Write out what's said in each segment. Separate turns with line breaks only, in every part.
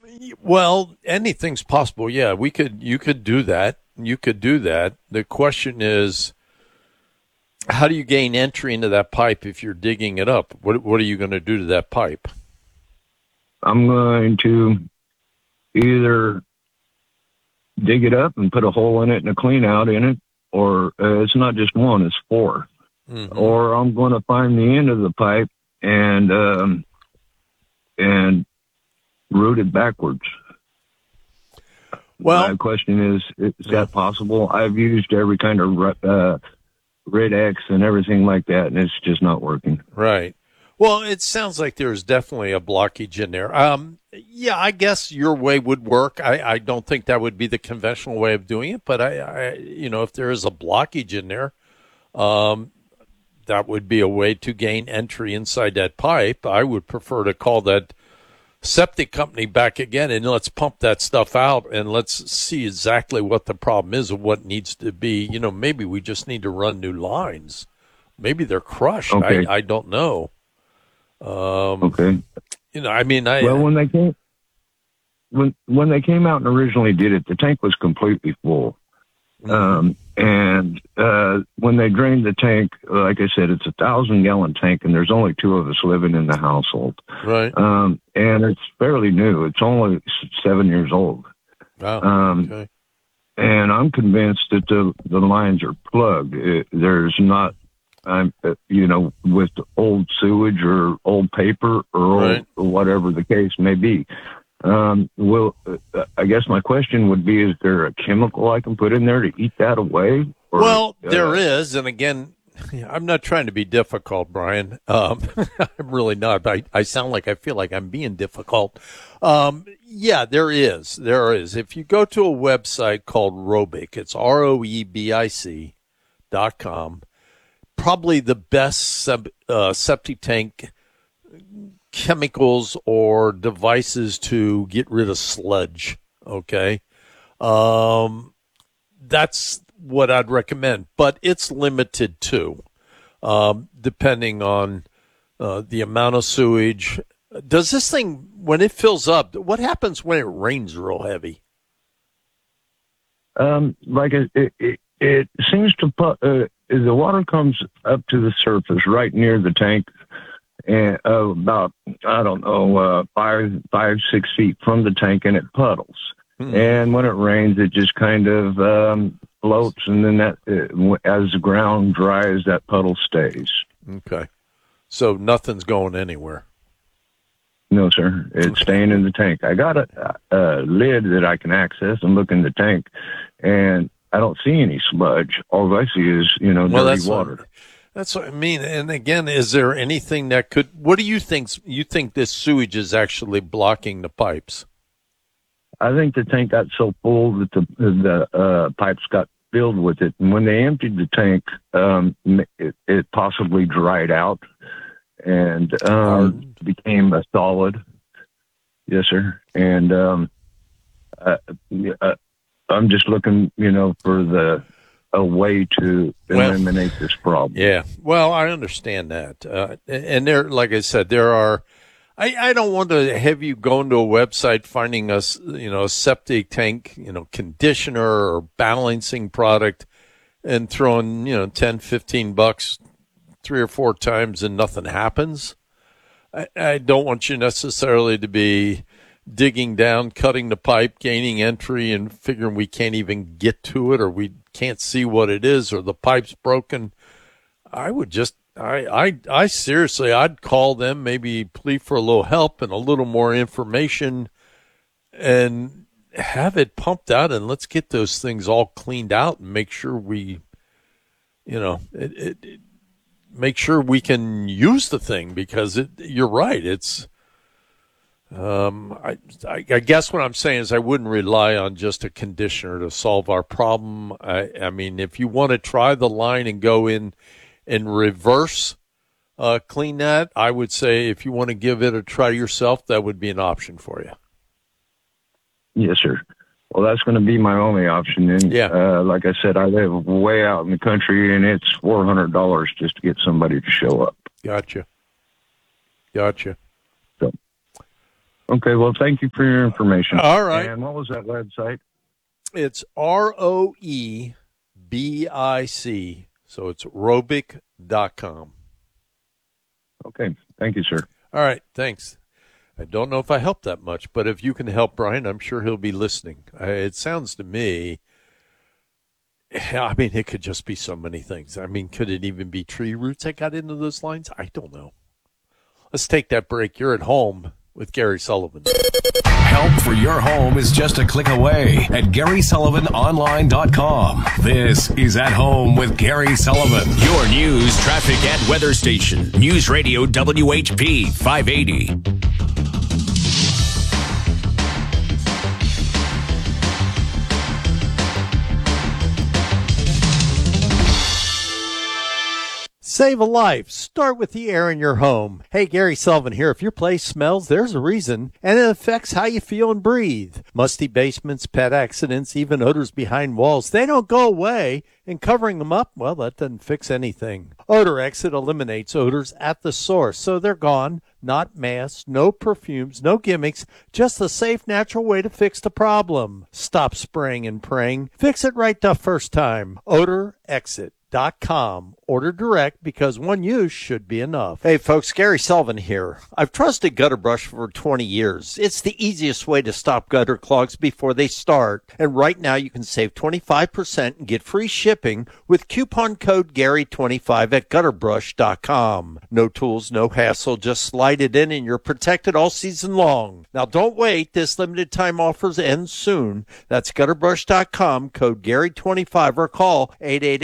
Well, anything's possible. Yeah, you could do that. You could do that. The question is, how do you gain entry into that pipe if you're digging it up? What are you going to do to that pipe?
I'm going to either dig it up and put a hole in it and a clean out in it, or it's not just one, it's four. Mm-hmm. Or I'm going to find the end of the pipe and route it backwards.
Well,
my question is that possible? I've used every kind of Red X and everything like that, and it's just not working.
Right. Well, it sounds like there's definitely a blockage in there. Yeah, I guess your way would work. I don't think that would be the conventional way of doing it, but I if there is a blockage in there, that would be a way to gain entry inside that pipe. I would prefer to call that septic company back again and let's pump that stuff out and let's see exactly what the problem is and what needs to be. Maybe we just need to run new lines. Maybe they're crushed.
Okay.
I don't know.
Okay.
When
they came out and originally did it, the tank was completely full. And when they drained the tank, like I said, it's a 1,000-gallon tank, and there's only two of us living in the household.
Right.
And it's fairly new. It's only 7 years old.
Wow. Okay.
And I'm convinced that the lines are plugged. There's not, with old sewage or old paper or
right.
or whatever the case may be. I guess my question would be, is there a chemical I can put in there to eat that away?
Well, there is. And again, I'm not trying to be difficult, Brian. I'm really not. I sound like I feel like I'm being difficult. Yeah, there is. There is. If you go to a website called Roebic, it's ROEBIC.com, probably the best septic tank chemicals or devices to get rid of sludge. Okay. That's what I'd recommend, but it's limited too, depending on the amount of sewage. Does this thing, when it fills up, what happens when it rains real heavy?
It seems to the water comes up to the surface right near the tank, and about 5-6 feet from the tank, and it puddles. And when it rains, it just kind of floats, and then as the ground dries, that puddle stays.
Okay, so nothing's going anywhere.
No, sir. It's staying in the tank. I got a lid that I can access and look in the tank, and I don't see any sludge. All I see is, dirty water.
That's what I mean. And again, is there anything that could? What do you think? You think this sewage is actually blocking the pipes?
I think the tank got so full that the pipes got filled with it, and when they emptied the tank, it possibly dried out and became a solid. Yes, sir. And I'm just looking, for a way to eliminate this problem.
Yeah. Well, I understand that. And there, like I said, there are. I don't want to have you going to a website finding a septic tank, conditioner or balancing product and throwing, $10, $15 3 or 4 times and nothing happens. I don't want you necessarily to be digging down, cutting the pipe, gaining entry, and figuring we can't even get to it or we can't see what it is or the pipe's broken. I would just, I seriously, I'd call them, maybe plead for a little help and a little more information and have it pumped out, and let's get those things all cleaned out and make sure we, make sure we can use the thing, because you're right. It's, I guess what I'm saying is I wouldn't rely on just a conditioner to solve our problem. I mean, if you want to try the line and go in and reverse clean that, I would say if you want to give it a try yourself, that would be an option for you.
Yes, sir. Well, that's going to be my only option. And like I said, I live way out in the country, and it's $400 just to get somebody to show up.
Gotcha.
So, Okay, well, thank you for your information.
All right.
And what was that website?
It's ROEBIC. So it's Robic.com.
Okay, thank you, sir.
All right, thanks. I don't know if I helped that much, but if you can help Brian, I'm sure he'll be listening. It sounds to me, I mean, it could just be so many things. I mean, could it even be tree roots that got into those lines? I don't know. Let's take that break. You're at home with Gary Sullivan.
Help for your home is just a click away at GarySullivanOnline.com. This is At Home with Gary Sullivan.
Your news, traffic, and weather station. News Radio WHP 580.
Save a life. Start with the air in your home. Hey, Gary Sullivan here. If your place smells, there's a reason, and it affects how you feel and breathe. Musty basements, pet accidents, even odors behind walls, they don't go away. And covering them up, well, that doesn't fix anything. Odor Exit eliminates odors at the source, so they're gone. Not masks, no perfumes, no gimmicks, just a safe, natural way to fix the problem. Stop spraying and praying. Fix it right the first time. OdorExit.com. Order direct because one use should be enough. Hey folks, Gary Sullivan here. I've trusted Gutter Brush for 20 years. It's the easiest way to stop gutter clogs before they start. And right now you can save 25% and get free shipping with coupon code Gary25 at gutterbrush.com. No tools, no hassle, just slide it in and you're protected all season long. Now don't wait, this limited time offers end soon. That's gutterbrush.com, code Gary25 or call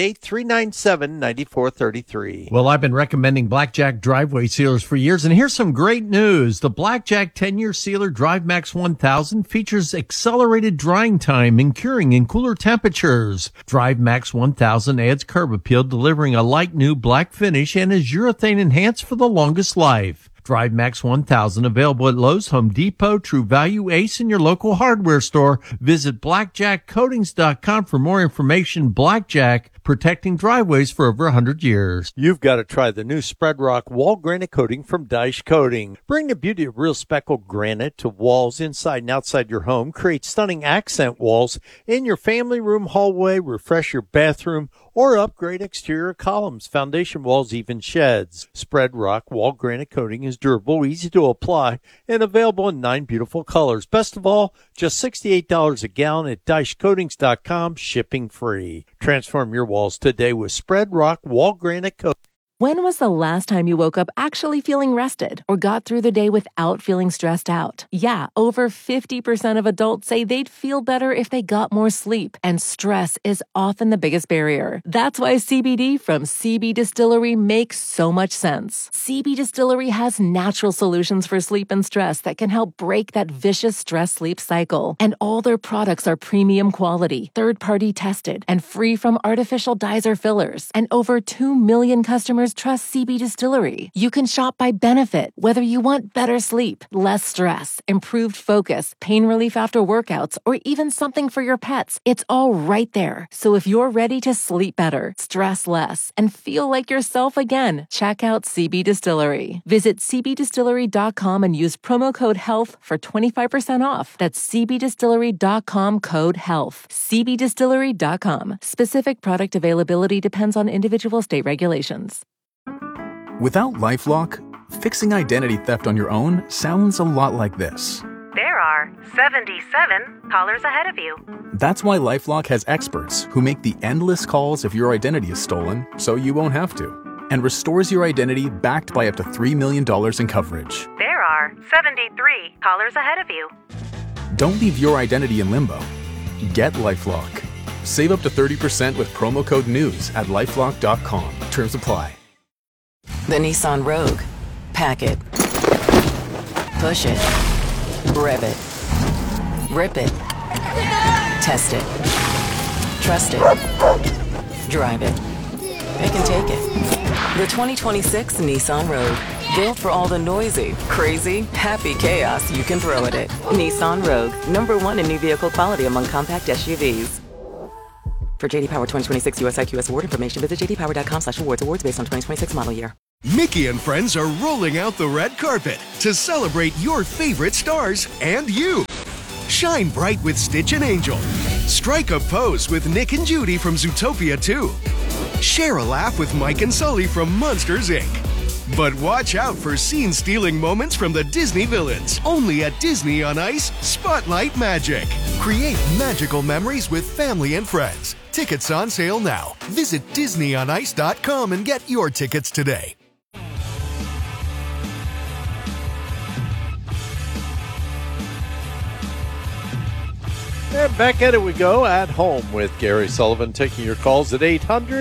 888-397-9433.
Well, I've been recommending Blackjack driveway sealers for years, and here's some great news. The Blackjack 10-year sealer DriveMax 1000 features accelerated drying time and curing in cooler temperatures. DriveMax 1000 adds curb appeal, delivering a light new black finish, and is urethane enhanced for the longest life. DriveMax 1000 available at Lowe's, Home Depot, True Value, Ace, and your local hardware store. Visit blackjackcoatings.com for more information. Blackjack, protecting driveways for over 100 years.
You've got to try the new Spread Rock Wall Granite Coating from Daesh Coating. Bring the beauty of real speckled granite to walls inside and outside your home. Create stunning accent walls in your family room, hallway, refresh your bathroom, or upgrade exterior columns, foundation walls, even sheds. Spread Rock Wall Granite Coating is durable, easy to apply, and available in 9 beautiful colors. Best of all, just $68 a gallon at DaeshCoatings.com, shipping free. Transform your walls today with Spread Rock Wall Granite Coating.
When was the last time you woke up actually feeling rested or got through the day without feeling stressed out? Yeah, over 50% of adults say they'd feel better if they got more sleep, and stress is often the biggest barrier. That's why CBD from CB Distillery makes so much sense. CB Distillery has natural solutions for sleep and stress that can help break that vicious stress-sleep cycle. And all their products are premium quality, third-party tested, and free from artificial dyes or fillers. And over 2 million customers trust CB Distillery. You can shop by benefit, whether you want better sleep, less stress, improved focus, pain relief after workouts, or even something for your pets. It's all right there. So if you're ready to sleep better, stress less, and feel like yourself again, check out CB Distillery. Visit cbdistillery.com and use promo code HEALTH for 25% off. That's cbdistillery.com, code HEALTH. cbdistillery.com. Specific product availability depends on individual state regulations.
Without LifeLock, fixing identity theft on your own sounds a lot like this.
There are 77 callers ahead of you.
That's why LifeLock has experts who make the endless calls if your identity is stolen so you won't have to, and restores your identity backed by up to $3 million in coverage.
There are 73 callers ahead of you.
Don't leave your identity in limbo. Get LifeLock. Save up to 30% with promo code NEWS at LifeLock.com. Terms apply.
The Nissan Rogue. Pack it. Push it. Rev it. Rip it. Test it. Trust it. Drive it. It can take it. The 2026 Nissan Rogue. Built for all the noisy, crazy, happy chaos you can throw at it. Nissan Rogue. #1 in new vehicle quality among compact SUVs. For JD Power 2026 US IQS award information, visit jdpower.com/awards. Awards based on 2026 model year.
Mickey and friends are rolling out the red carpet to celebrate your favorite stars and you. Shine bright with Stitch and Angel. Strike a pose with Nick and Judy from Zootopia 2. Share a laugh with Mike and Sully from Monsters, Inc. But watch out for scene-stealing moments from the Disney villains. Only at Disney on Ice Spotlight Magic. Create magical memories with family and friends. Tickets on sale now. Visit DisneyOnIce.com and get your tickets today.
And back at it we go, at home with Gary Sullivan, taking your calls at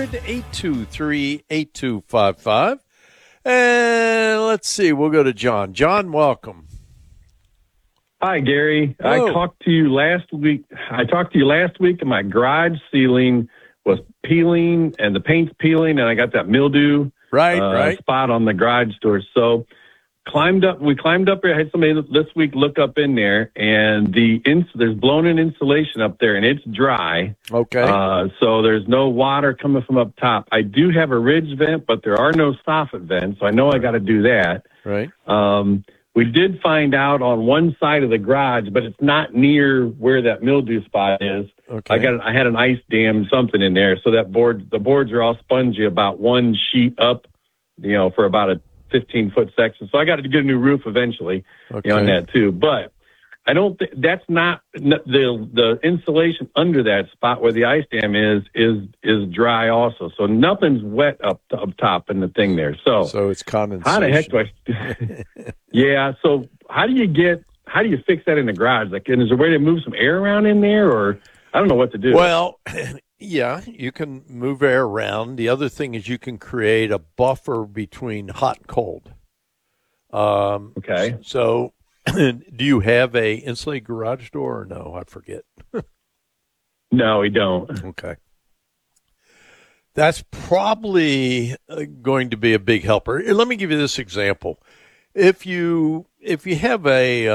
800-823-8255. And let's see, we'll go to John. John, welcome.
Hi, Gary.
Hello.
I talked to you last week, and my garage ceiling was peeling, and the paint's peeling, and I got that mildew spot on the garage door. So we climbed up there. I had somebody this week look up in there, and there's blown-in insulation up there, and it's dry.
Okay.
So there's no water coming from up top. I do have a ridge vent, but there are no soffit vents, so I know I got to do that.
Right.
We did find out on one side of the garage, but it's not near where that mildew spot is.
Okay.
I had an ice dam something in there, so the boards are all spongy about one sheet up, for about a 15-foot section. So I got to get a new roof eventually on that too. But I don't think that's not the insulation under that spot where the ice dam is dry also. So nothing's wet up top in the thing there. So
it's condensation.
How the heck do I? Yeah. So how do you fix that in the garage? Like, and is there a way to move some air around in there, or I don't know what to do?
Well, yeah, you can move air around. The other thing is you can create a buffer between hot and cold.
Okay.
So do you have a insulated garage door or no? I forget.
No, we don't.
Okay. That's probably going to be a big helper. Let me give you this example. If you have a,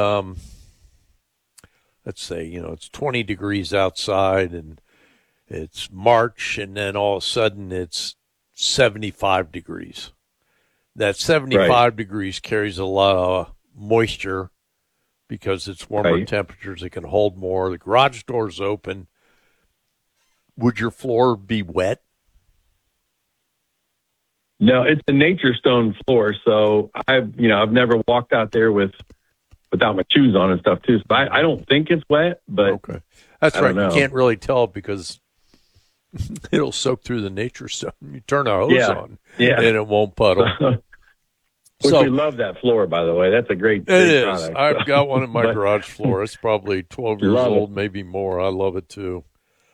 let's say, it's 20 degrees outside and it's March, and then all of a sudden it's 75 degrees. That 75 degrees carries a lot of moisture because it's warmer temperatures. It can hold more. The garage door's open. Would your floor be wet?
No, it's a Nature Stone floor, so I've never walked out there without my shoes on and stuff too. So I don't think it's wet, but
okay, that's right. You can't really tell because it'll soak through the Nature Stone. You turn a hose on, and it won't puddle.
We love that floor, by the way. That's a great.
It is.
Product,
I've got one in my garage floor. It's probably 12 years old, maybe more. I love it too.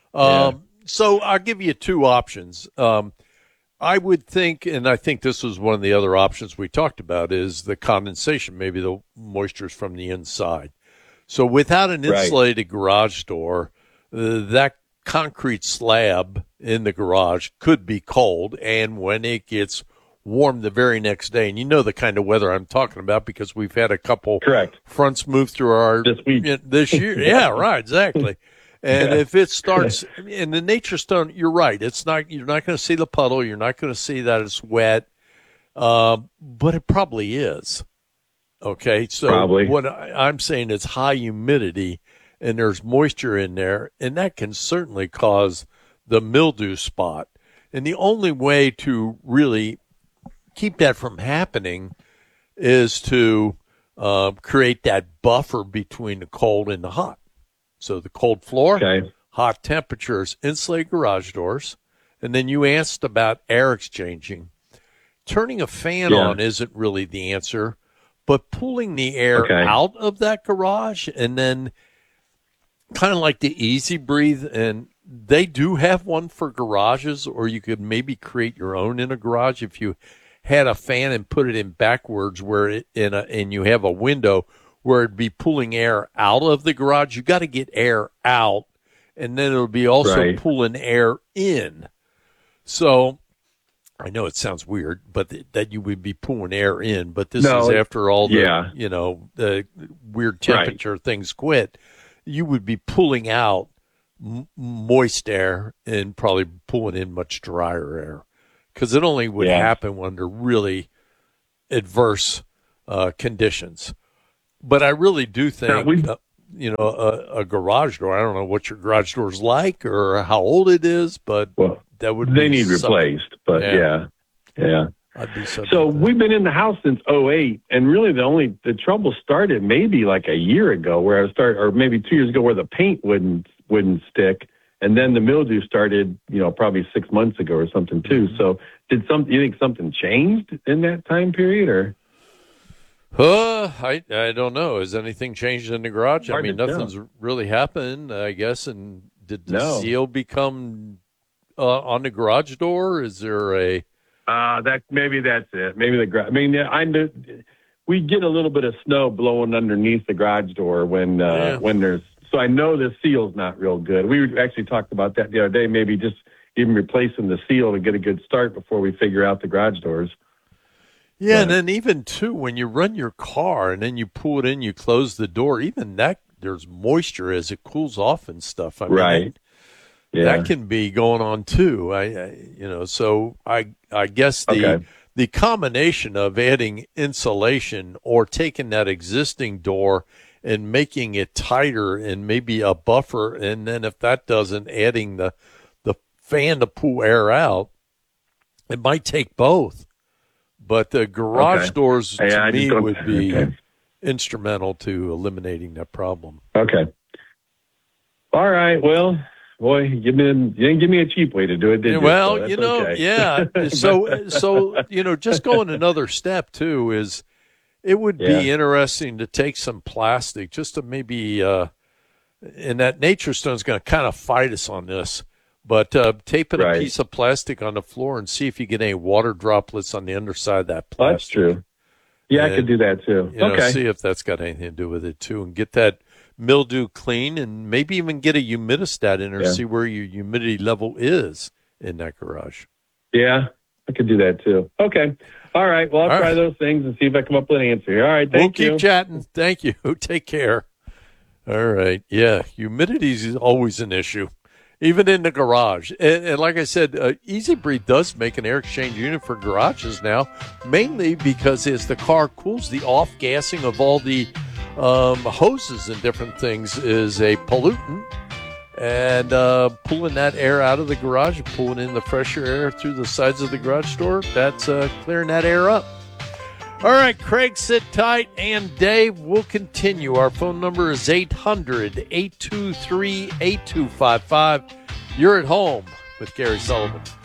So I'll give you two options. I would think, and I think this was one of the other options we talked about, is the condensation. Maybe the moisture's from the inside. So without an insulated garage door, that concrete slab in the garage could be cold, and when it gets warm the very next day, and you know the kind of weather I'm talking about because we've had a couple fronts move through our this year. Yeah, right, exactly. And if it starts in the Nature Stone, you're right. You're not going to see the puddle. You're not going to see that it's wet. But it probably is. Okay. So what I'm saying is high humidity and there's moisture in there, and that can certainly cause the mildew spot. And the only way to really keep that from happening is to create that buffer between the cold and the hot. So the cold floor, hot temperatures, insulated garage doors, and then you asked about air exchanging. Turning a fan on isn't really the answer, but pulling the air out of that garage and then kind of like the Easy Breathe, and they do have one for garages, or you could maybe create your own in a garage if you had a fan and put it in backwards and you have a window where it'd be pulling air out of the garage. You got to get air out, and then it'll be also pulling air in. So I know it sounds weird, but that you would be pulling air in. But this is after all the the weird temperature things quit. You would be pulling out moist air and probably pulling in much drier air, because it only would happen when they're really adverse conditions. But I really do think, a garage door, I don't know what your garage door is like or how old it is, but that would
they need replaced. But yeah.
I'd be
so we've been in the house since 2008, and really the trouble started maybe like a year ago, or maybe 2 years ago, where the paint wouldn't stick, and then the mildew started, probably 6 months ago or something too. So you think something changed in that time period, or?
I don't know. Has anything changed in the garage? I mean, nothing's really happened, I guess. And did the seal become on the garage door? Is there a?
Maybe that's it. Maybe the garage. I mean, we get a little bit of snow blowing underneath the garage door when there's. So I know the seal's not real good. We actually talked about that the other day. Maybe just even replacing the seal to get a good start before we figure out the garage doors.
Yeah, and then even, too, when you run your car and then you pull it in, you close the door, even that, there's moisture as it cools off and stuff. I mean, that can be going on, too. So I guess the combination of adding insulation or taking that existing door and making it tighter and maybe a buffer, and then if that doesn't, adding the fan to pull air out, it might take both. But the garage doors, to me, would be instrumental to eliminating that problem.
Okay. All right. Well, boy, you didn't give me a cheap way to do it, did you?
Well,
So
So, just going another step, too, is it would be interesting to take some plastic just to maybe, and that Nature Stone's going to kind of fight us on this, but taping a piece of plastic on the floor and see if you get any water droplets on the underside of that plastic.
That's true. Yeah, I could do that too.
See if that's got anything to do with it too, and get that mildew clean, and maybe even get a humidistat in there and see where your humidity level is in that garage.
Yeah, I could do that too. Okay. All right. Well, I'll try those things and see if I come up with an answer here. All right. Thank you.
We'll keep chatting. Thank you. Take care. All right. Yeah, humidity is always an issue, even in the garage. And like I said, Easy Breathe does make an air exchange unit for garages now, mainly because as the car cools, the off-gassing of all the hoses and different things is a pollutant. And pulling that air out of the garage and pulling in the fresher air through the sides of the garage door, that's clearing that air up. All right, Craig, sit tight, and Dave, we'll continue. Our phone number is 800-823-8255. You're at home with Gary Sullivan.